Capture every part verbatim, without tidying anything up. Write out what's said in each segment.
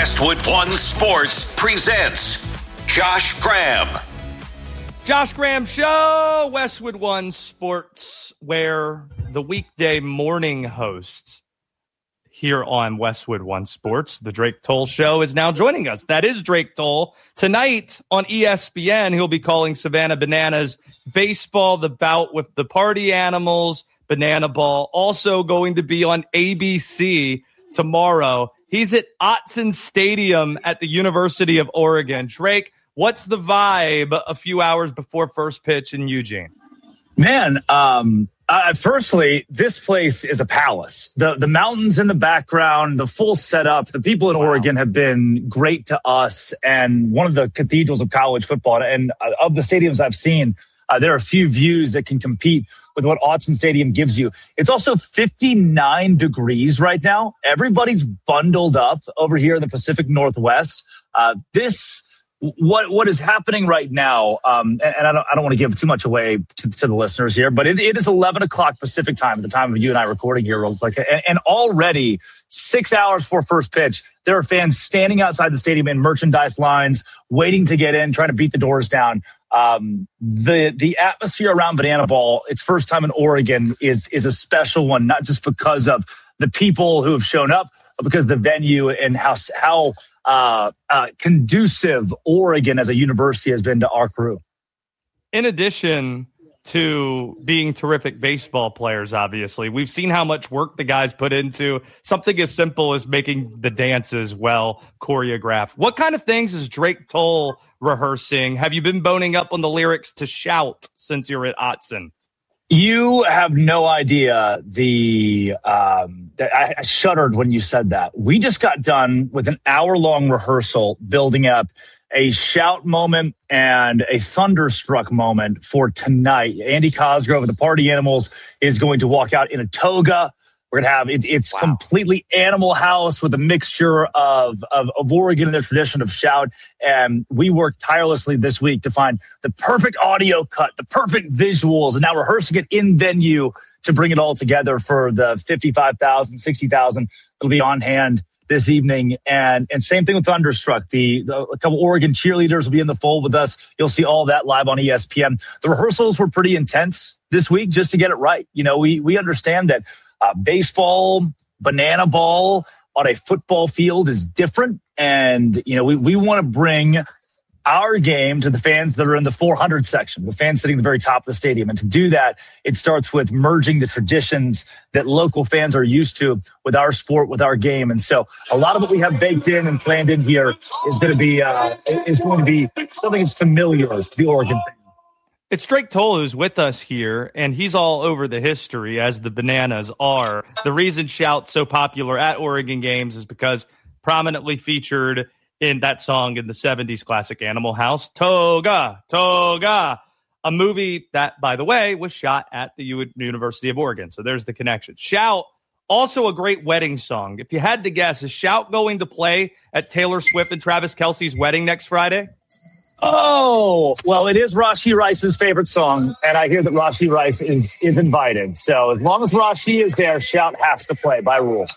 Westwood One Sports presents Josh Graham. Josh Graham Show, Westwood One Sports, where the weekday morning host here on Westwood One Sports, the Drake Toll Show, is now joining us. That is Drake Toll. Tonight on E S P N, he'll be calling Savannah Bananas baseball, the bout with the party animals, Banana Ball. Also going to be on A B C tomorrow. He's at Autzen Stadium at the University of Oregon. Drake, what's the vibe a few hours before first pitch in Eugene? Man, um, uh, firstly, this place is a palace. The the mountains in the background, the full setup. The people in wow. Oregon have been great to us, and one of the cathedrals of college football. And uh, of the stadiums I've seen, uh, there are a few views that can compete with what Autzen Stadium gives you. It's also fifty-nine degrees right now. Everybody's bundled up over here in the Pacific Northwest. Uh, this, what what is happening right now, um, and, and I don't I don't want to give too much away to, to the listeners here, but it, it is eleven o'clock Pacific time at the time of you and I recording here real quick. And, and already six hours before first pitch, there are fans standing outside the stadium in merchandise lines, waiting to get in, trying to beat the doors down. Um, the the atmosphere around Banana Ball, its first time in Oregon, is is a special one, not just because of the people who have shown up, but because of the venue and how how uh, uh, conducive Oregon as a university has been to our crew. In addition to being terrific baseball players, obviously, we've seen how much work the guys put into something as simple as making the dances well choreographed. What kind of things is Drake Toll rehearsing? Have you been boning up on the lyrics to Shout since you're at Autzen? You have no idea the um, that I, I shuddered when you said that. We just got done with an hour-long rehearsal building up a shout moment and a thunderstruck moment for tonight. Andy Cosgrove of the Party Animals is going to walk out in a toga. We're going to have it, it's wow. completely Animal House with a mixture of, of, of Oregon and their tradition of shout. And we worked tirelessly this week to find the perfect audio cut, the perfect visuals, and now rehearsing it in venue to bring it all together for the fifty-five thousand, sixty thousand that'll be on hand this evening. And and same thing with Thunderstruck. The, the a couple Oregon cheerleaders will be in the fold with us. You'll see all that live on E S P N. The rehearsals were pretty intense this week just to get it right. You know, we we understand that uh, baseball, banana ball on a football field is different. And, you know, we, we want to bring our game to the fans that are in the four hundred section, the fans sitting at the very top of the stadium. And to do that, it starts with merging the traditions that local fans are used to with our sport, with our game. And so a lot of what we have baked in and planned in here is going to be uh, is going to be something that's familiar to the Oregon fans. It's Drake Toll who's with us here, and he's all over the history, as the Bananas are. The reason Shout's so popular at Oregon games is because prominently featured in that song in the seventies classic Animal House, Toga, Toga, a movie that, by the way, was shot at the U- University of Oregon. So there's the connection. Shout, also a great wedding song. If you had to guess, is Shout going to play at Taylor Swift and Travis Kelce's wedding next Friday? Oh, well, it is Rashee Rice's favorite song, and I hear that Rashee Rice is is invited. So as long as Rashee is there, Shout has to play by rules.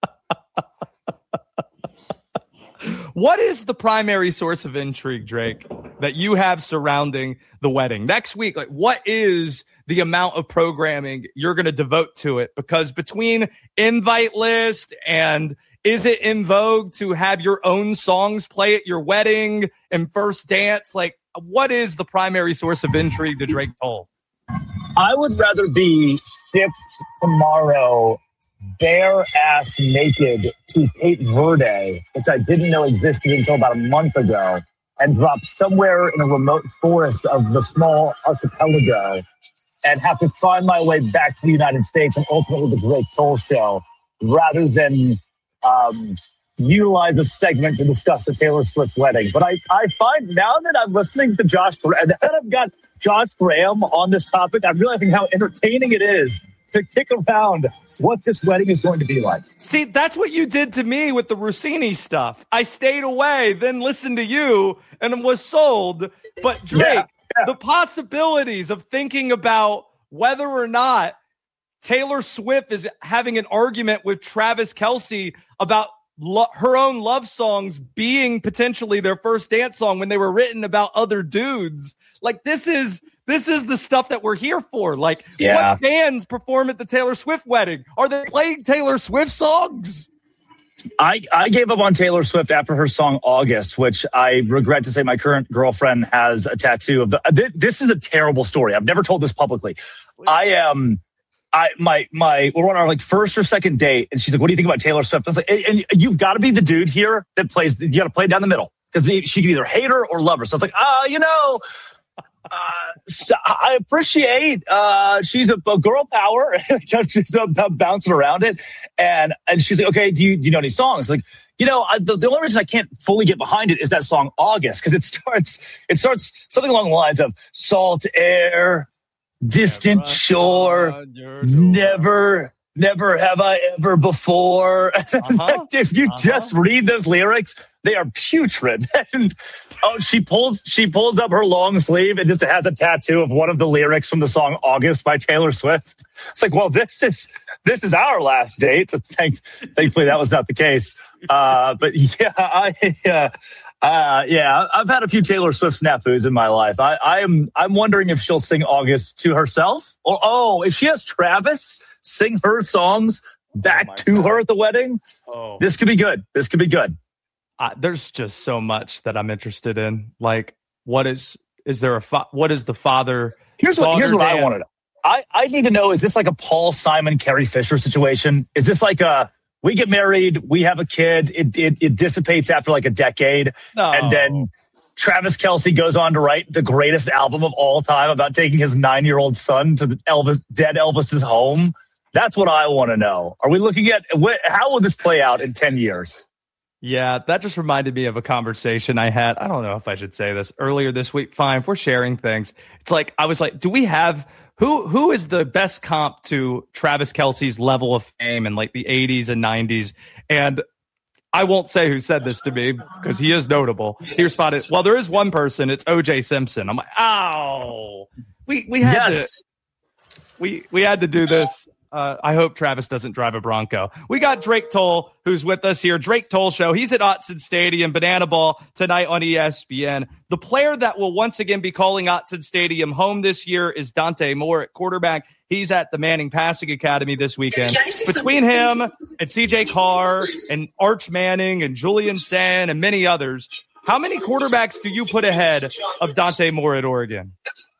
What is the primary source of intrigue, Drake, that you have surrounding the wedding next week? Like, what is the amount of programming you're going to devote to it? Because between invite list and is it in vogue to have your own songs play at your wedding and first dance? Like, what is the primary source of intrigue to Drake Toll? I would rather be shipped tomorrow bare ass naked to Cape Verde, which I didn't know existed until about a month ago, and drop somewhere in a remote forest of the small archipelago and have to find my way back to the United States and ultimately the Drake Toll Show, rather than um, utilize a segment to discuss the Taylor Swift wedding. But I, I find now that I'm listening to Josh, and that I've got Josh Graham on this topic, I'm realizing how entertaining it is to kick around what this wedding is going to be like. See, that's what you did to me with the Rossini stuff. I stayed away, then listened to you, and was sold. But Drake, yeah, yeah. the possibilities of thinking about whether or not Taylor Swift is having an argument with Travis Kelce about lo- her own love songs being potentially their first dance song when they were written about other dudes. Like, this is this is the stuff that we're here for. Like, yeah. What bands perform at the Taylor Swift wedding? Are they playing Taylor Swift songs? I, I gave up on Taylor Swift after her song August, which I regret to say my current girlfriend has a tattoo of. The, this is a terrible story. I've never told this publicly. I am, um, I my my we're on our like first or second date, and she's like, "What do you think about Taylor Swift?" I was like, "And, and you've got to be the dude here that plays. You got to play down the middle because she can either hate her or love her." So it's like, ah, uh, you know. Uh, so I appreciate uh, she's a, a girl power. She's bouncing around it, and and she's like, okay, do you do you know any songs? Like, you know, I, the, the only reason I can't fully get behind it is that song August, because it starts it starts something along the lines of salt air, distant never shore, never. Never have I ever before. Uh-huh. If you uh-huh. just read those lyrics, they are putrid. And oh, she pulls she pulls up her long sleeve and just has a tattoo of one of the lyrics from the song August by Taylor Swift. It's like, well, this is this is our last date. Thanks, thankfully, that was not the case. Uh, but yeah, I uh, uh, yeah, I've had a few Taylor Swift snafus in my life. I, I'm I'm wondering if she'll sing August to herself, or oh, if she has Travis sing her songs back oh to God. her at the wedding. Oh. This could be good. This could be good. Uh, there's just so much that I'm interested in. Like, what is, is there a, fa- what is the father? Here's what, here's what I want to know. I, I need to know, is this like a Paul Simon, Carrie Fisher situation? Is this like a, we get married, we have a kid, it, it, it dissipates after like a decade. No. And then Travis Kelce goes on to write the greatest album of all time about taking his nine-year-old son to the Elvis, dead Elvis's home. That's what I want to know. Are we looking at what, how will this play out in ten years? Yeah, that just reminded me of a conversation I had. I don't know if I should say this earlier this week. Fine, if we're sharing things. It's like, I was like, do we have, who who is the best comp to Travis Kelce's level of fame in like the eighties and nineties? And I won't say who said this to me because he is notable. He responded, well, there is one person. It's O J Simpson. I'm like, oh, we, we had yes. to, we, we had to do this. Uh, I hope Travis doesn't drive a Bronco. We got Drake Toll, who's with us here. Drake Toll Show. He's at Autzen Stadium, Banana Ball tonight on E S P N. The player that will once again be calling Autzen Stadium home this year is Dante Moore at quarterback. He's at the Manning Passing Academy this weekend. Between him and C J Carr and Arch Manning and Julian Sen and many others, how many quarterbacks do you put ahead of Dante Moore at Oregon?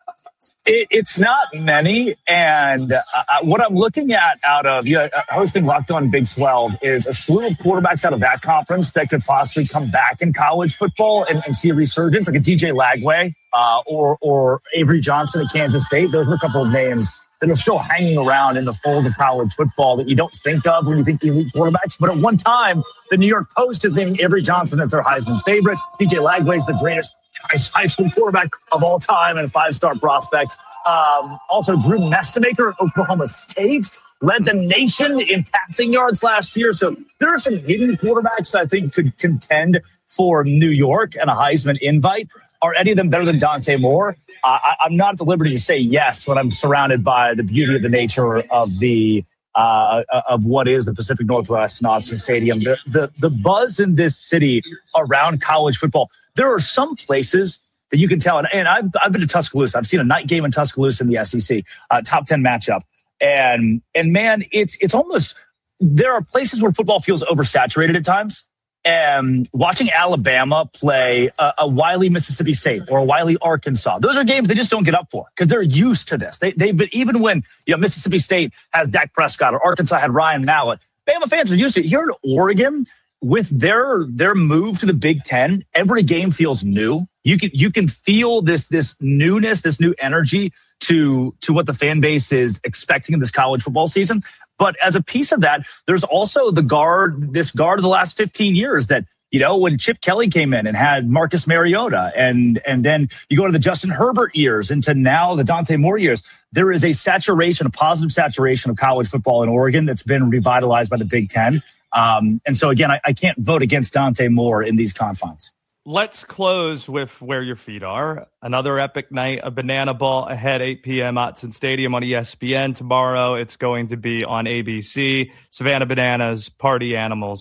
It, it's not many, and uh, what I'm looking at out of you know, hosting Locked On Big twelve is a slew of quarterbacks out of that conference that could possibly come back in college football and, and see a resurgence, like a D J Lagway uh, or or Avery Johnson at Kansas State. Those are a couple of names that are still hanging around in the fold of college football that you don't think of when you think elite quarterbacks. But at one time, the New York Post is naming Avery Johnson as their Heisman favorite. D J Lagway is the greatest high school quarterback of all time and a five-star prospect. Um, also, Drew Mestemaker, Oklahoma State, led the nation in passing yards last year. So there are some hidden quarterbacks that I think could contend for New York and a Heisman invite. Are any of them better than Dante Moore? Uh, I, I'm not at the liberty to say yes when I'm surrounded by the beauty of the nature of the uh, of what is the Pacific Northwest and Autzen Stadium. The, the the buzz in this city around college football. There are some places that you can tell, and, and I've I've been to Tuscaloosa. I've seen a night game in Tuscaloosa in the S E C, uh, top ten matchup, and and man, it's it's almost there are places where football feels oversaturated at times. And watching Alabama play a, a Wiley Mississippi State or a Wiley Arkansas, those are games they just don't get up for because they're used to this. They they've been, even when you know Mississippi State has Dak Prescott or Arkansas had Ryan Mallett, Bama fans are used to it. Here in Oregon, with their their move to the Big Ten, every game feels new. You can you can feel this this newness, this new energy to to what the fan base is expecting in this college football season. But as a piece of that, there's also the guard, this guard of the last fifteen years that, you know, when Chip Kelly came in and had Marcus Mariota, and and then you go to the Justin Herbert years into now the Dante Moore years, there is a saturation, a positive saturation of college football in Oregon that's been revitalized by the Big Ten. Um, and so, again, I, I can't vote against Dante Moore in these confines. Let's close with where your feet are. Another epic night, a Banana Ball ahead, eight p.m. Autzen Stadium on E S P N. Tomorrow it's going to be on A B C. Savannah Bananas, Party Animals.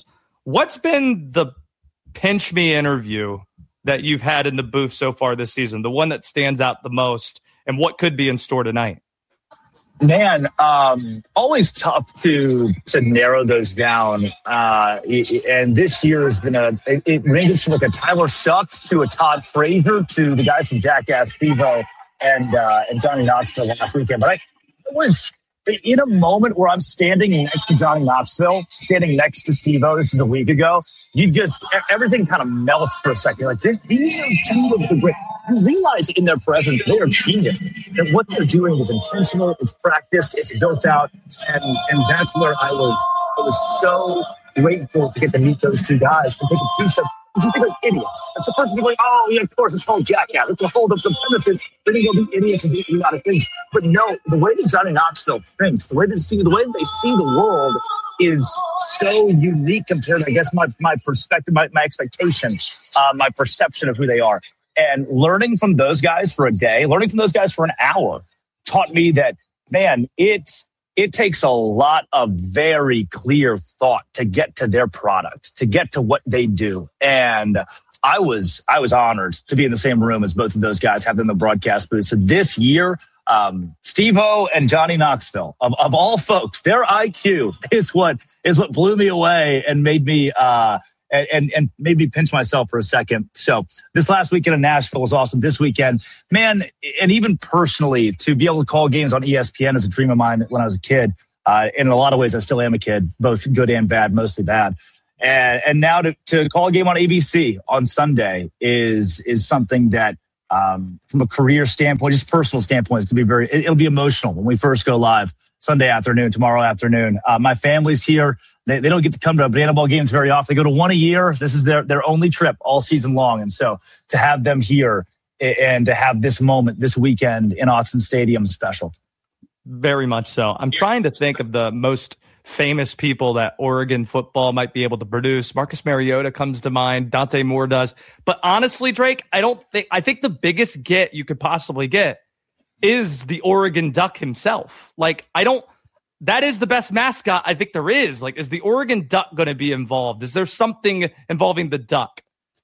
What's been the pinch me interview that you've had in the booth so far this season, the one that stands out the most, and what could be in store tonight? Man, um, always tough to to narrow those down. Uh, and this year has been a, it, it ranges from like a Tyler Shucks to a Todd Frazier to the guys from Jackass Steve-O and, uh, and Johnny Knoxville last weekend. But I was in a moment where I'm standing next to Johnny Knoxville, standing next to Steve-O. This is a week ago. You just, everything kind of melts for a second. You're like, this, these are two of the great. You realize in their presence, they are genius. That what they're doing is intentional, it's practiced, it's built out. And, and that's where I was, I was so grateful to get to meet those two guys and take a piece of. You think like idiots. That's the first thing like, oh, yeah, of course, it's called Jackass. It's a hold up the premises. They're going to go be idiots and be a lot of things. But no, the way that Johnny Knoxville thinks, the way that Steve, the way that they see the world is so unique compared to, I guess, my my perspective, my, my expectation, uh, my perception of who they are. And learning from those guys for a day, learning from those guys for an hour taught me that, man, it, it takes a lot of very clear thought to get to their product, to get to what they do. And I was I was honored to be in the same room as both of those guys, have them in the broadcast booth. So this year, um, Steve-O and Johnny Knoxville, of, of all folks, their I Q is what is what blew me away and made me uh, and, and and made me pinch myself for a second. So this last weekend in Nashville was awesome. This weekend, man, and even personally, to be able to call games on E S P N is a dream of mine when I was a kid. Uh, in a lot of ways, I still am a kid, both good and bad, mostly bad. And, and now to, to call a game on A B C on Sunday is is something that, um, from a career standpoint, just personal standpoint, it's going to be very, it, it'll be emotional when we first go live Sunday afternoon, tomorrow afternoon. Uh, my family's here. They, they don't get to come to banana ball games very often. They go to one a year. This is their, their only trip all season long. And so to have them here and to have this moment this weekend in Autzen Stadium is special. Very much so. I'm trying to think of the most famous people that Oregon football might be able to produce. Marcus Mariota comes to mind. Dante Moore does. But honestly, Drake, I don't think, I think the biggest get you could possibly get is the Oregon Duck himself. Like, I don't, that is the best mascot I think there is. Like, is the Oregon Duck going to be involved? Is there something involving the Duck?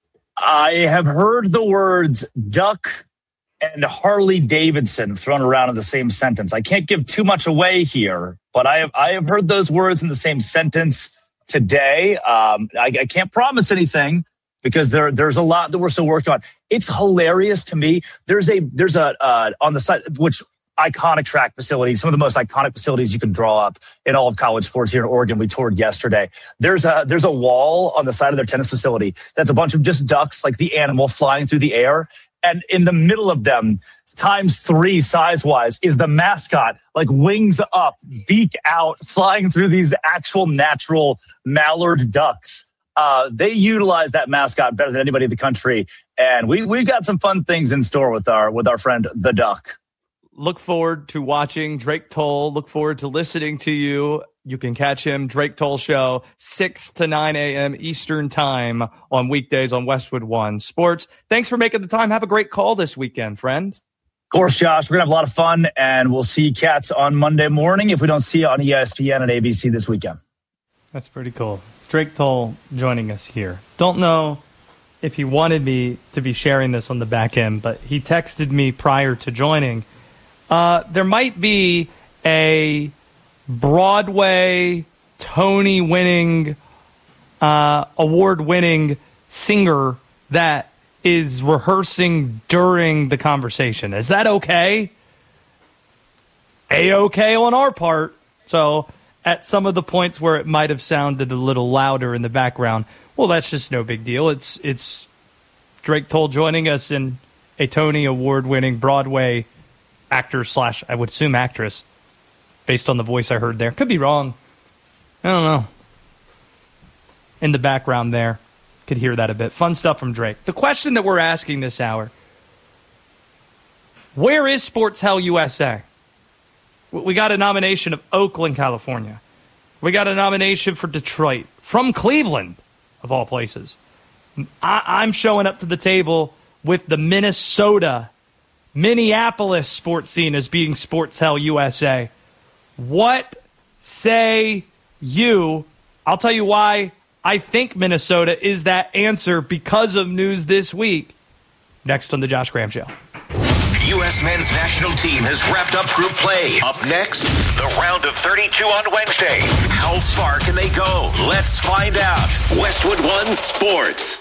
I have heard the words duck and Harley Davidson thrown around in the same sentence. I can't give too much away here, but I have I have heard those words in the same sentence today. Um, I, I can't promise anything because there there's a lot that we're still working on. It's hilarious to me. There's a there's a uh, on the side which iconic track facility, some of the most iconic facilities you can draw up in all of college sports here in Oregon. We toured yesterday. There's a there's a wall on the side of their tennis facility that's a bunch of just ducks, like the animal flying through the air. And in the middle of them, times three size-wise, is the mascot, like wings up, beak out, flying through these actual natural mallard ducks. Uh, they utilize that mascot better than anybody in the country. And we, we've got some fun things in store with our with our friend, the Duck. Look forward to watching Drake Toll. Look forward to listening to you. You can catch him, Drake Toll Show, six to nine a.m. Eastern Time on weekdays on Westwood One Sports. Thanks for making the time. Have a great call this weekend, friend. Of course, Josh. We're going to have a lot of fun, and we'll see you cats on Monday morning if we don't see you on E S P N and A B C this weekend. That's pretty cool. Drake Toll joining us here. Don't know if he wanted me to be sharing this on the back end, but he texted me prior to joining. Uh, there might be a Broadway Tony-winning, uh, award-winning singer that is rehearsing during the conversation. Is that okay? A-okay on our part. So at some of the points where it might have sounded a little louder in the background, well, that's just no big deal. It's it's Drake Toll joining us in a Tony Award-winning Broadway actor slash, I would assume, actress, based on the voice I heard there. Could be wrong. I don't know. In the background there. Could hear that a bit. Fun stuff from Drake. The question that we're asking this hour, where is Sports Hell U S A? We got a nomination of Oakland, California. We got a nomination for Detroit. From Cleveland, of all places. I- I'm showing up to the table with the Minnesota, Minneapolis sports scene as being Sports Hell U S A. What say you? I'll tell you why I think Minnesota is that answer because of news this week. Next on the Josh Graham Show. U S men's national team has wrapped up group play. Up next, the round of thirty-two on Wednesday. How far can they go? Let's find out. Westwood One Sports.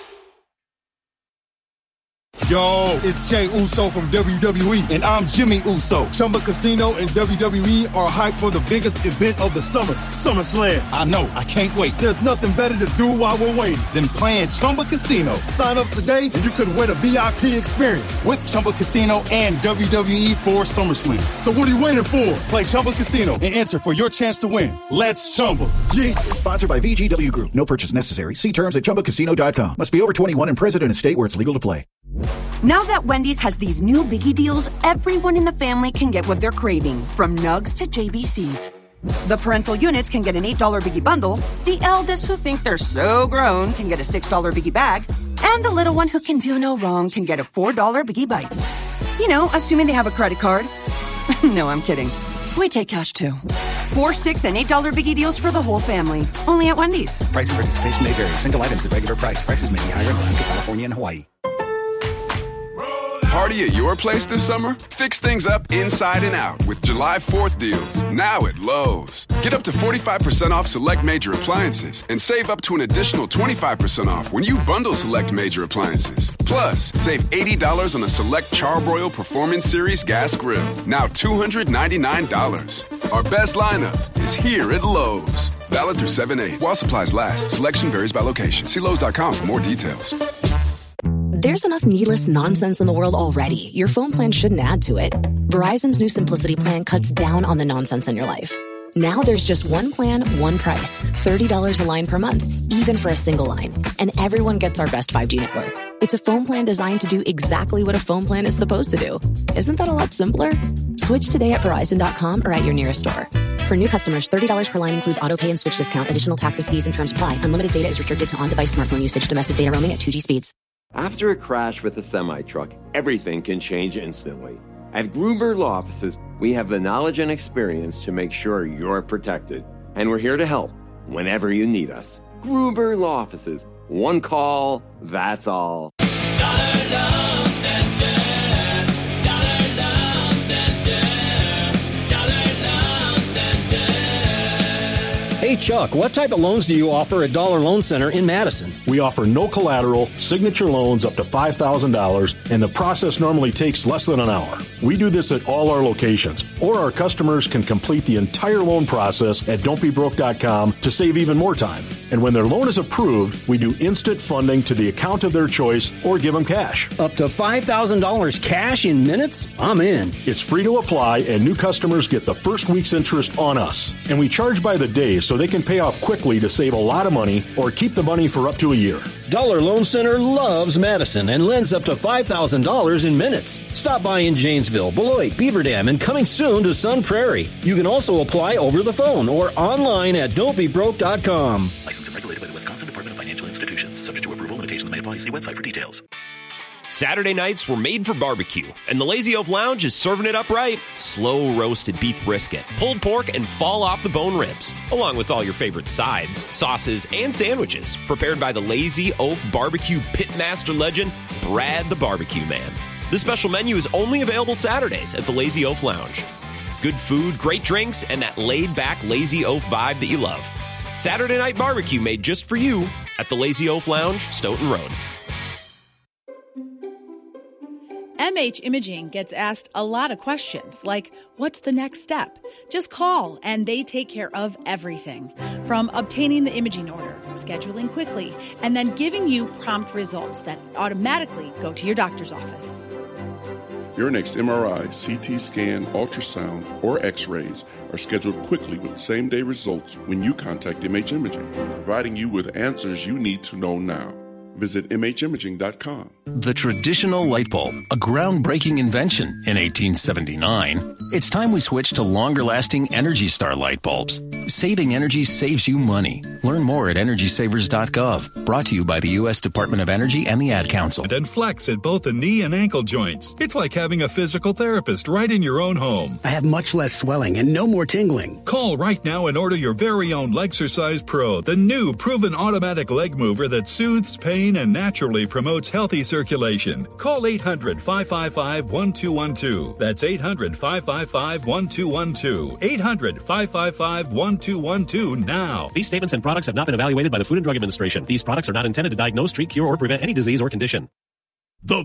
Yo, it's Jey Uso from W W E, and I'm Jimmy Uso. Chumba Casino and W W E are hyped for the biggest event of the summer, SummerSlam. I know, I can't wait. There's nothing better to do while we're waiting than playing Chumba Casino. Sign up today, and you could win a V I P experience with Chumba Casino and W W E for SummerSlam. So what are you waiting for? Play Chumba Casino and enter for your chance to win. Let's Chumba. Yeah. Sponsored by V G W Group. No purchase necessary. See terms at chumba casino dot com. Must be over twenty-one and present in a state where it's legal to play. Now that Wendy's has these new biggie deals, everyone in the family can get what they're craving, from nugs to J B Cs. The parental units can get an eight dollar biggie bundle, the eldest who think they're so grown can get a six dollar biggie bag, and the little one who can do no wrong can get a four dollar biggie bites. You know, assuming they have a credit card. No, I'm kidding. We take cash too. Four, six, and eight dollar biggie deals for the whole family. Only at Wendy's. Price and participation may vary. Single items at regular price. Prices may be higher in Alaska, California, and Hawaii. Party at your place this summer? Fix things up inside and out with July fourth deals, now at Lowe's. Get up to forty-five percent off select major appliances and save up to an additional twenty-five percent off when you bundle select major appliances. Plus, save eighty dollars on a select Charbroil Performance Series gas grill, now two hundred ninety-nine dollars. Our best lineup is here at Lowe's. Valid through seven eight. While supplies last, selection varies by location. See Lowe's dot com for more details. There's enough needless nonsense in the world already. Your phone plan shouldn't add to it. Verizon's new Simplicity plan cuts down on the nonsense in your life. Now there's just one plan, one price. thirty dollars a line per month, even for a single line. And everyone gets our best five G network. It's a phone plan designed to do exactly what a phone plan is supposed to do. Isn't that a lot simpler? Switch today at Verizon dot com or at your nearest store. For new customers, thirty dollars per line includes auto pay and switch discount. Additional taxes, fees, and terms apply. Unlimited data is restricted to on-device smartphone usage. Domestic data roaming at two G speeds. After a crash with a semi-truck, everything can change instantly. At Gruber Law Offices, we have the knowledge and experience to make sure you're protected. And we're here to help whenever you need us. Gruber Law Offices. One call, that's all. Dollar Loan Center. Dollar Loan Center. Dollar Loan Center. Hey, Chuck, what type of loans do you offer at Dollar Loan Center in Madison? We offer no collateral, signature loans up to five thousand dollars, and the process normally takes less than an hour. We do this at all our locations, or our customers can complete the entire loan process at don't be broke dot com to save even more time. And when their loan is approved, we do instant funding to the account of their choice or give them cash. Up to five thousand dollars cash in minutes? I'm in. It's free to apply, and new customers get the first week's interest on us. And we charge by the day so they can pay off quickly to save a lot of money or keep the money for up to a year. Dollar Loan Center loves Madison and lends up to five thousand dollars in minutes. Stop by in Janesville, Beloit, Beaver Dam, and coming soon to Sun Prairie. You can also apply over the phone or online at don't be broke dot com. Licensed and regulated by the Wisconsin Department of Financial Institutions. Subject to approval, limitations may apply. See website for details. Saturday nights were made for barbecue, and the Lazy Oaf Lounge is serving it up right. Slow roasted beef brisket, pulled pork, and fall off the bone ribs, along with all your favorite sides, sauces, and sandwiches, prepared by the Lazy Oaf Barbecue Pitmaster legend, Brad the Barbecue Man. This special menu is only available Saturdays at the Lazy Oaf Lounge. Good food, great drinks, and that laid-back Lazy Oaf vibe that you love. Saturday night barbecue made just for you at the Lazy Oaf Lounge, Stoughton Road. M H Imaging gets asked a lot of questions, like, what's the next step? Just call, and they take care of everything. From obtaining the imaging order, scheduling quickly, and then giving you prompt results that automatically go to your doctor's office. Your next M R I, C T scan, ultrasound, or x-rays are scheduled quickly with same-day results when you contact M H Imaging, providing you with answers you need to know now. Visit m h imaging dot com. The traditional light bulb, a groundbreaking invention in eighteen seventy-nine. It's time we switch to longer-lasting Energy Star light bulbs. Saving energy saves you money. Learn more at energy savers dot gov. Brought to you by the U S Department of Energy and the Ad Council. And flex at both the knee and ankle joints. It's like having a physical therapist right in your own home. I have much less swelling and no more tingling. Call right now and order your very own Legsercise Pro, the new proven automatic leg mover that soothes pain and naturally promotes healthy circulation. Call eight hundred, five five five, one two one two. That's eight hundred, five five five, one two one two. eight hundred, five five five, one two one two now. These statements and products have not been evaluated by the Food and Drug Administration. These products are not intended to diagnose, treat, cure, or prevent any disease or condition. The